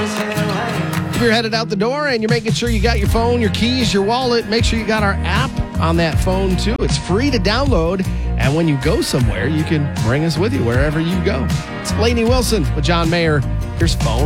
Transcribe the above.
If you're headed out the door and you're making sure you got your phone, your keys, your wallet, make sure you got our app on that phone too. It's free to download. And when you go somewhere, you can bring us with you wherever you go. It's Lainey Wilson with John Mayer. Here's Phone